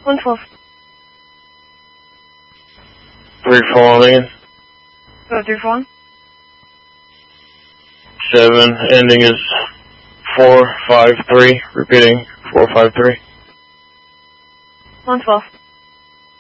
112. 34 on Lincoln. 034. 7, ending is 453, repeating 453. 112.